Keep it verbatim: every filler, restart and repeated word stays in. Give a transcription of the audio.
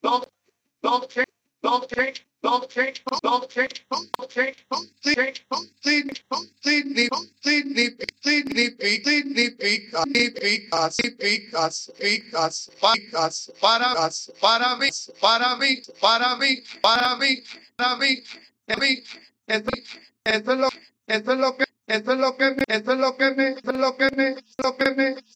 Don't change, don't change, don't change, don't change, don't change, don't change, completely, completely, completely, completely, completely, picas, picas, picas, picas, para us, para mí, para mí, para mí, para mí, para mí, para mí, esto, esto es lo, esto es lo que, esto es lo que, esto es lo